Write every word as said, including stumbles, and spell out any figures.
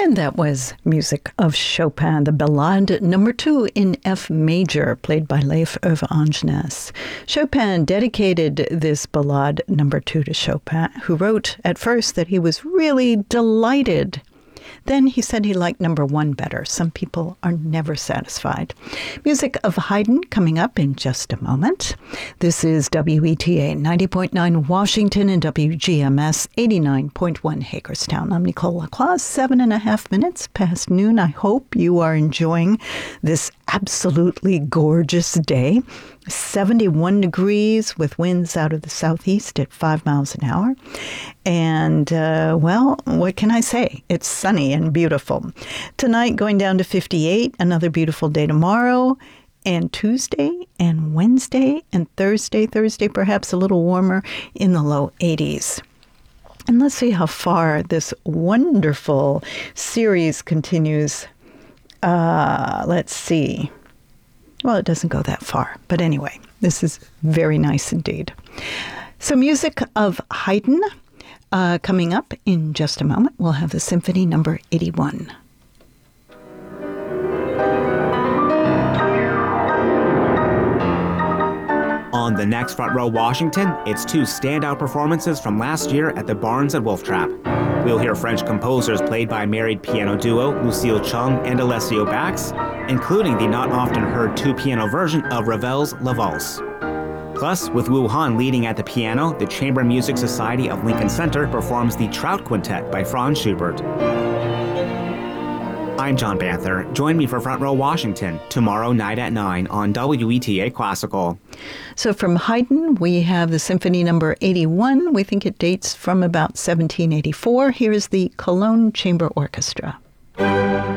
And that was music of Chopin, the Ballade number two in F major, played by Leif Ove Anjenes. Chopin dedicated this Ballade number two to Chopin, who wrote at first that he was really delighted. Then he said he liked number one better. Some people are never satisfied. Music of Haydn coming up in just a moment. This is W E T A ninety point nine Washington and W G M S eighty-nine point one Hagerstown. I'm Nicole Lacroix, seven and a half minutes past noon. I hope you are enjoying this absolutely gorgeous day. seventy-one degrees with winds out of the southeast at five miles an hour. And, uh, well, what can I say? It's sunny and beautiful. Tonight going down to fifty-eight, another beautiful day tomorrow, and Tuesday and Wednesday and Thursday, Thursday perhaps a little warmer in the low eighties. And let's see how far this wonderful series continues. Uh, let's see. Well, it doesn't go that far. But anyway, this is very nice indeed. So music of Haydn uh, coming up in just a moment. We'll have the Symphony number eighty-one. On the next Front Row Washington, it's two standout performances from last year at the Barnes at Wolf Trap. We'll hear French composers played by married piano duo Lucille Chung and Alessio Bax, including the not-often-heard two-piano version of Ravel's La Valse. Plus, with Wu Han leading at the piano, the Chamber Music Society of Lincoln Center performs the Trout Quintet by Franz Schubert. I'm John Banther. Join me for Front Row Washington tomorrow night at nine on W E T A Classical. So from Haydn, we have the Symphony number eighty-one. We think it dates from about seventeen eighty-four. Here is the Cologne Chamber Orchestra.